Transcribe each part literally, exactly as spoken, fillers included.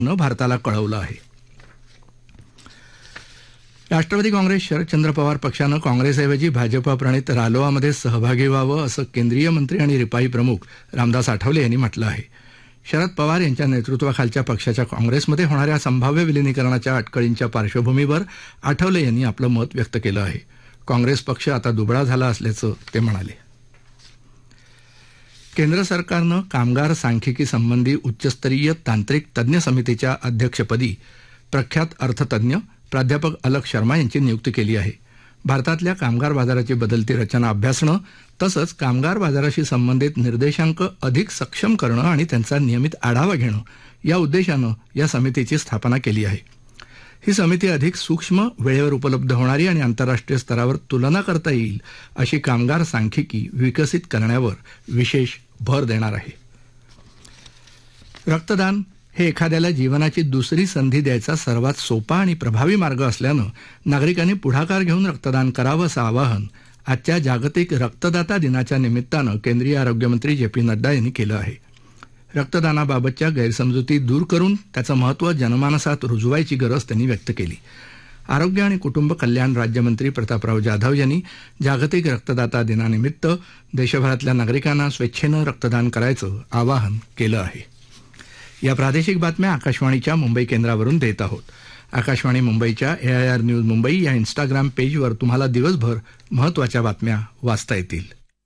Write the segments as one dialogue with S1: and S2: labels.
S1: न भारताला कळवलं आहे. राष्ट्रवादी काँग्रेस शरदचंद्र पवार पक्षानं काँग्रेसऐवजी भाजपा प्रणित रालोआमध्ये सहभागी व्हावं असं केंद्रीय मंत्री आणि रिपाई प्रमुख रामदास आठवले यांनी म्हटलं आहे. शरद पवार यांच्या नेतृत्वाखालच्या पक्षाच्या काँग्रेसमध्ये होणाऱ्या संभाव्य विलिनीकरणाच्या अटकळींच्या पार्श्वभूमीवर आठवले यांनी आपलं मत व्यक्त केलं आहे. काँग्रेस पक्ष आता दुबळा झाला असल्याचं ते म्हणाले. केंद्र सरकारनं कामगार सांख्यिकी संबंधी उच्चस्तरीय तांत्रिक तज्ज्ञ समितीच्या अध्यक्षपदी प्रख्यात अर्थतज्ज्ञ प्राध्यापक अलक शर्मा यांची नियुक्ती केली आहे. भारतातल्या कामगार बाजाराची बदलती रचना अभ्यासणं तसंच कामगार बाजाराशी संबंधित निर्देशांक अधिक सक्षम करणं आणि त्यांचा नियमित आढावा घेणं या उद्देशानं या समितीची स्थापना केली आहे. ही समिती अधिक सूक्ष्म, वेळेवर उपलब्ध होणारी आणि आंतरराष्ट्रीय स्तरावर तुलना करता येईल अशी कामगार सांख्यिकी विकसित करण्यावर विशेष भर देणार आहे. रक्तदान हे एखाद्याला जीवनाची दुसरी संधी द्यायचा सर्वात सोपा आणि प्रभावी मार्ग असल्यानं नागरिकांनी पुढाकार घेऊन रक्तदान करावं असं आवाहन आजच्या जागतिक रक्तदाता दिनाच्या निमित्तानं केंद्रीय आरोग्यमंत्री जे पी नड्डा यांनी केलं आहे. रक्तदानाबाबतच्या गैरसमजुती दूर करून त्याचं महत्त्व जनमानसात रुजवायची गरज त्यांनी व्यक्त केली. आरोग्य आणि कुटुंब कल्याण राज्यमंत्री प्रतापराव जाधव यांनी जागतिक रक्तदाता दिनानिमित्त देशभरातल्या नागरिकांना स्वेच्छेनं रक्तदान करायचं आवाहन केलं आहे. या प्रादेशिक बातम्या आकाशवाणीच्या मुंबई केंद्रावरून देत आहोत. आकाशवाणी मुंबईच्या ए आय आर न्यूज मुंबई या इन्स्टाग्राम पेजवर तुम्हाला दिवसभर महत्त्वाच्या बातम्या वाचता येतील.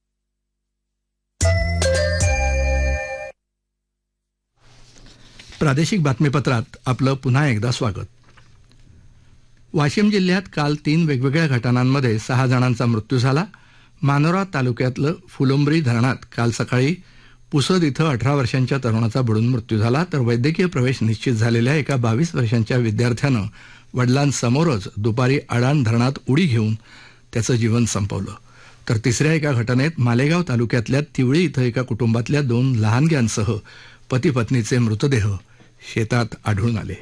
S1: प्रादेशिक बातमीपत्रात आपलं पुन्हा एकदा स्वागत. वाशिम जिल्ह्यात काल तीन वेगवेगळ्या घटनांमध्ये सहा जणांचा मृत्यू झाला. मानोरा तालुक्यातलं फुलंब्री धरणात काल सकाळी पुसद इथं अठरा वर्षांच्या तरुणाचा बुडून मृत्यू झाला, तर वैद्यकीय प्रवेश निश्चित झालेल्या एका बावीस वर्षांच्या विद्यार्थ्यानं वडिलांसमोरच दुपारी अडाण धरणात उडी घेऊन त्याचं जीवन संपवलं. तर तिसऱ्या एका घटनेत मालेगाव तालुक्यातल्या तिवळी इथं एका कुटुंबातल्या दोन लहानग्यांसह पती पत्नीचे मृतदेह शेतात आढळून आले.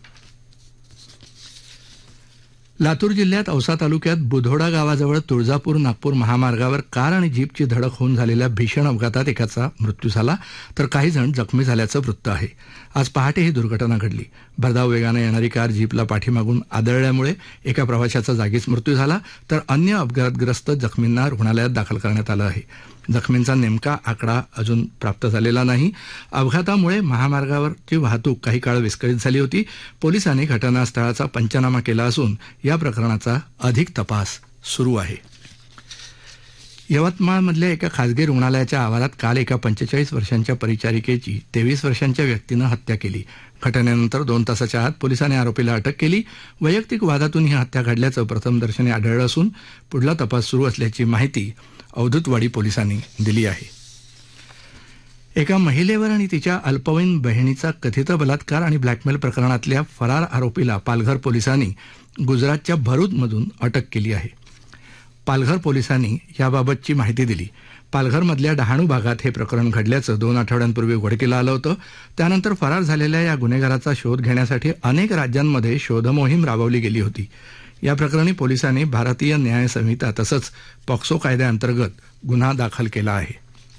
S1: लातूर जिल्ह्यात औसा तालुक्यात बुधोडा गावाजवळ तुळजापूर नागपूर महामार्गावर कार आणि जीपची धडक होऊन झालेल्या भीषण अपघातात एकाचा मृत्यू झाला, तर काही जण जखमी झाल्याचं वृत्त आहे. आज पहाटे ही दुर्घटना घडली. भरधाव वेगानं येणारी कार जीपला पाठीमागून आदळल्यामुळे एका प्रवाशाचा जागीच मृत्यू झाला, तर अन्य अपघातग्रस्त जखमींना रुग्णालयात दाखल करण्यात आलं आहे. जखमींचा नेमका आकडा अजून प्राप्त झालेला नाही. अपघातामुळे महामार्गावरची वाहतूक काही काळ विस्कळीत झाली होती. पोलिसांनी घटनास्थळाचा पंचनामा केला असून या प्रकरणाचा अधिक तपास सुरू आहे. यवतमाळमधल्या एका खासगी रुग्णालयाच्या आवारात काल एका पंचेचाळीस वर्षांच्या परिचारिकेची तेवीस वर्षांच्या व्यक्तीनं हत्या केली. घटनेनंतर दोन तासाच्या आत पोलिसांनी आरोपीला अटक केली. वैयक्तिक वादातून ही हत्या घडल्याचं प्रथमदर्शनी आढळलं असून पुढला तपास सुरू असल्याची माहिती अवधूतवाडी पोलिसांनी दिली आहे. एका महिलेवर आणि तिच्या अल्पवयीन बहिणीचा कथित बलात्कार आणि ब्लॅकमेल प्रकरणातल्या फरार आरोपीला पालघर पोलिसांनी गुजरातच्या भरूचमधून अटक केली आहे. पालघर पोलिसांनी याबाबतची माहिती दिली. पालघरमधल्या डहाणू भागात हे प्रकरण घडल्याचं दोन आठवड्यांपूर्वी उघडकीला आलं होतं. त्यानंतर फरार झालेल्या या गुन्हेगाराचा शोध घेण्यासाठी अनेक राज्यांमध्ये शोधमोहीम राबवली गेली होती. या प्रकरणी पोलिसांनी भारतीय न्याय संहिता तसंच पॉक्सो कायद्याअंतर्गत गुन्हा दाखल केला आहे.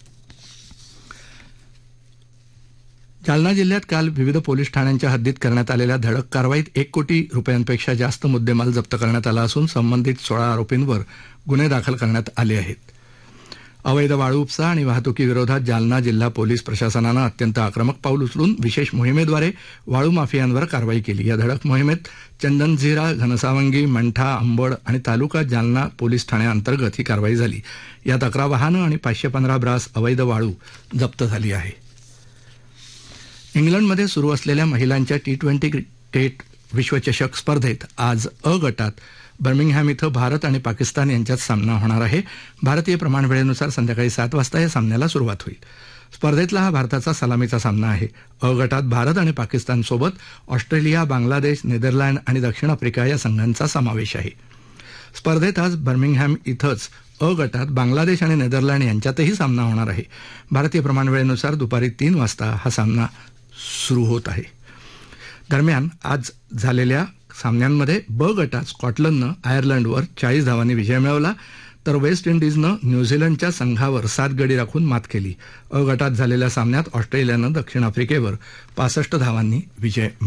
S1: जालना जिल्ह्यात काल विविध पोलीस ठाण्यांच्या हद्दीत करण्यात आलेल्या धडक कारवाईत एक कोटी रुपयांपेक्षा जास्त मुद्देमाल जप्त करण्यात आला असून संबंधित सोळा आरोपींवर गुन्हे दाखल करण्यात आले आहेत. अवैध वाळू उपसा आणि वाहतुकीविरोधात जालना जिल्हा पोलीस प्रशासनानं अत्यंत आक्रमक पाऊल उचलून विशेष मोहिमेद्वारे वाळू माफियांवर कारवाई केली. या धडक मोहिमेत चंदनझिरा, घनसावंगी, मंठा, अंबड आणि तालुका जालना पोलीस ठाण्याअंतर्गत ही कारवाई झाली. यात अकरा वाहनं आणि पाचशे पंधरा ब्रास अवैध वाळू जप्त झाली आहे. इंग्लंडमध्ये सुरू असलेल्या महिलांच्या टी ट्वेंटी क्रिकेट विश्वचषक स्पर्धेत आज अ गटात बर्मिंगहॅम इथं भारत आणि पाकिस्तान यांच्यात सामना होणार आहे. भारतीय प्रमाणवेळेनुसार संध्याकाळी सात वाजता या सामन्याला सुरुवात होईल. स्पर्धेतला हा भारताचा सलामीचा सामना आहे. अ गटात भारत आणि पाकिस्तानसोबत ऑस्ट्रेलिया, बांगलादेश, नेदरलँड आणि दक्षिण आफ्रिका या संघांचा समावेश आहे. स्पर्धेत आज बर्मिंगहॅम इथंच अ गटात बांगलादेश आणि नेदरलँड यांच्यातही सामना होणार आहे. भारतीय प्रमाणवेळेनुसार दुपारी तीन वाजता हा सामना सुरू होत आहे. दरम्यान आज झालेल्या सामन्यांमध्ये ब गटात स्कॉटलंडनं आयर्लंडवर चाळीस धावांनी विजय मिळवला, तर वेस्ट इंडिजनं न्यूझीलंडच्या संघावर सात गडी राखून मात केली. अ गटात झालेल्या सामन्यात ऑस्ट्रेलियानं दक्षिण आफ्रिकेवर पासष्ट धावांनी विजय